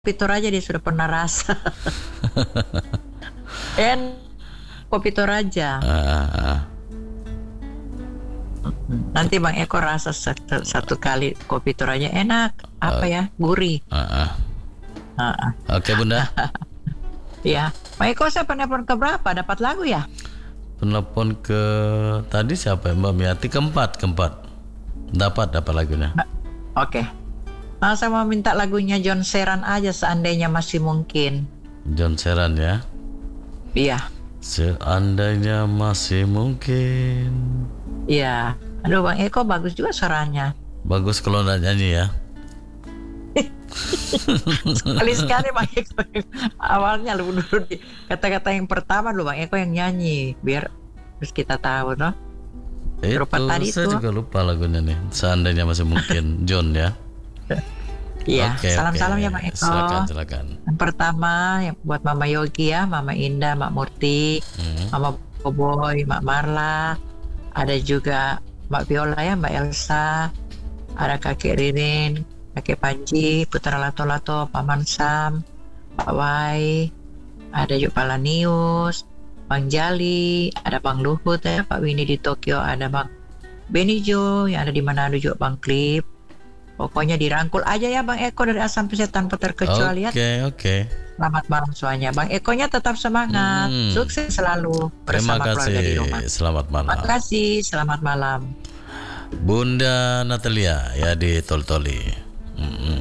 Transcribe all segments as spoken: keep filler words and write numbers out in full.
Kopi Toraja dia sudah pernah rasa. En Kopi Toraja. Ah, Nanti Bang Eko rasa satu, satu kali Kopi Toraja enak. Apa ya? Gurih. ah, ah. Ah, ah. Oke Bunda. Ya, Bang Eko saya penelpon ke berapa? Dapat lagu ya? Penelpon ke tadi siapa ya? Mbak Miati keempat, keempat. Dapat, dapat lagunya. Oke. Nah, saya mau minta lagunya John Seran aja seandainya masih mungkin. John Seran ya. Iya. Seandainya masih mungkin. Iya. Aduh Bang Eko bagus juga suaranya. Bagus kalau nggak nyanyi ya. Sekali-sekali Bang Eko. Awalnya lu dulu di kata-kata yang pertama lu Bang Eko yang nyanyi biar terus kita tahu toh. Itu tadi saya itu. juga lupa lagunya nih. Seandainya masih mungkin. John ya. Iya, Oke, salam-salam oke. ya Bang Eko. Silakan, silakan. Yang pertama yang buat Mama Yogi ya, Mama Indah, Mak Murti, Hmm. Mama Boboy, Mak Marla, ada juga Mbak Viola ya, Mbak Elsa, ada Kakek Ririn, Kakek Panji, Putra Lato-Lato, Paman Sam, Pak Wai, ada juga Pak Lanius, Bang Jali, ada Bang Luhut ya, Pak Winnie di Tokyo, ada Bang Benijo yang ada di Manado juga Bang Klip. Pokoknya dirangkul aja ya Bang Eko dari A sampai Z tanpa terkecuali ya. Oke, oke. Selamat malam semuanya. Bang Ekonya tetap semangat. Hmm. Sukses selalu Terima bersama keluarga di rumah. kasih. Selamat Terima malam. kasih. Selamat malam. Bunda Natalia ya di Tol-Toli. Mm-mm.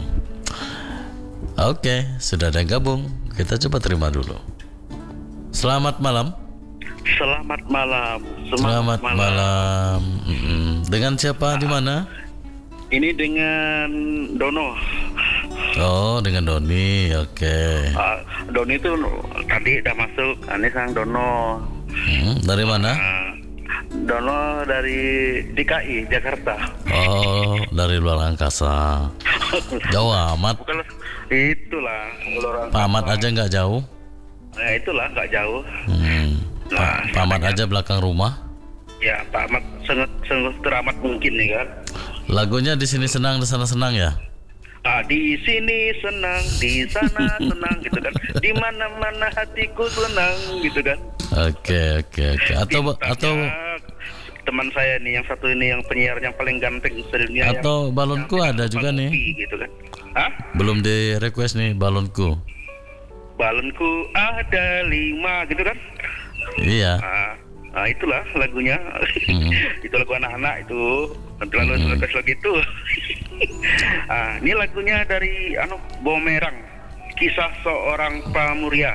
Oke, sudah ada yang gabung. Kita coba terima dulu. Selamat malam. Selamat malam. Selamat malam. Mm-mm. Dengan siapa di mana? Ini dengan Dono. Oh, dengan Doni. Oke. Uh, Doni itu tadi udah masuk. Ini sang Dono. Hmm, dari mana? Uh, Dono dari D K I Jakarta. Oh, dari luar angkasa. Jauh amat. Bukan itulah luar Pak Ahmad angkasa. aja nggak jauh. Nah, itulah nggak jauh. Hmm. Nah, Pak Pak Ahmad aja belakang rumah. Ya, Pak Ahmad sangat sangat teramat mungkin nih kan. Lagunya di sini senang, di sana senang ya. Ah, di sini senang, di sana senang gitu kan. Di mana-mana hatiku senang gitu kan. Oke, oke, oke. Atau Bintangnya atau teman saya nih yang satu ini yang penyiar yang paling ganteng sedunia. atau balonku ada juga nih. Gitu kan. Hah? Belum di request nih balonku. Balonku ada lima gitu kan. Iya. Ah, ah, itulah lagunya. Hmm. Itu lagu anak-anak itu. Nanti lalu Hmm. request lagu itu. Ah, ini lagunya dari anu Bomerang. Kisah seorang pramuria.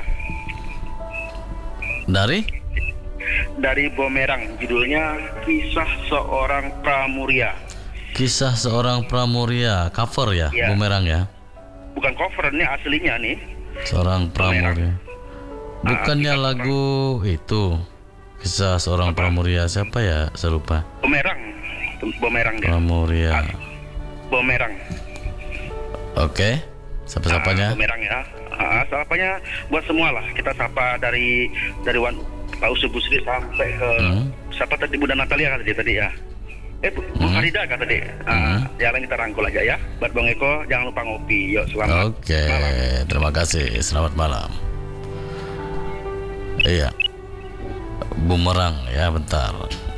Dari Dari Bomerang, judulnya Kisah Seorang Pramuria. Kisah Seorang Pramuria, cover ya, Iya. Bumerang ya. Bukan cover, ini aslinya nih. Seorang Pramuria. Bukannya Ah, lagu itu. Kisah Seorang Pramuria siapa ya? Saya lupa. Bomerang, Bomerang dia. Pramuria. Bomerang. Oke. Ah, Siapa-siapanya? Bomerang ya. Ah, sapanya buat semua lah. Kita sapa dari dari Wan Pak Usu Busri sampai ke Hmm. siapa tadi Bunda Natalia kan tadi tadi ya. Eh Bu, Bu Hmm. Farida kan tadi. Ah, Hmm. jalan kita rangkul aja ya. Buat Bang Eko jangan lupa ngopi. Yuk selamat Oke, malam. terima kasih. Selamat malam. Iya. Bumerang ya, bentar.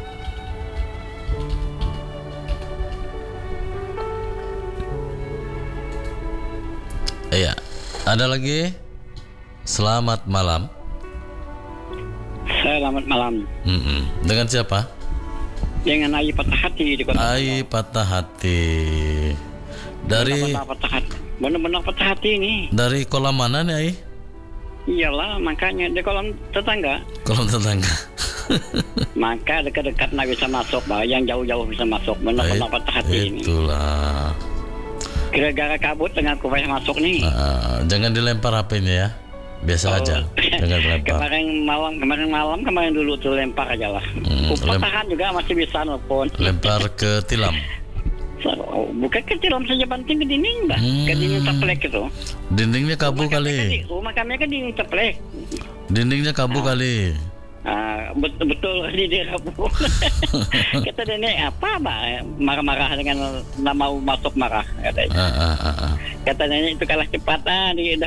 Iya. Ada lagi? Selamat malam. Selamat malam. Mm-mm. Dengan siapa? Dengan Ayi Patah Hati di kota. Ai Patah Hati. Dari Benar-benar patah hati. Benar-benar patah hati ini. dari kolam mana nih Ai? Iyalah, makanya di kolam tetangga. Kolam tetangga. Maka dekat-dekat nggak bisa masuk, bah. Yang jauh-jauh bisa masuk. Benar-benar patah hati ini. Itulah. Gara-gara kabut dengan kupaya masuk nih. Ah, jangan dilempar H P-nya ya. Biasa Oh. aja. Jangan dilempar. kemarin malam, kemarin malam, kemarin dulu tuh lempar aja lah. Hmm, lem- Patahan juga masih bisa nelfon. Lempar ke tilam. Oh, bukan ke tilam saja, banting ke dinding, bah. Hmm. Ke dinding teplek itu. Dindingnya kabu Rumah kami kan kali. di- Rumah kami kan dinding teplek. Dindingnya kabu kali. Ah, betul betul di daerah Bu. Kata nenek apa Mbak marah-marah dengan nama masuk marah katanya. Ah, ah, ah, ah. Kata nenek itu kalah cepat ah di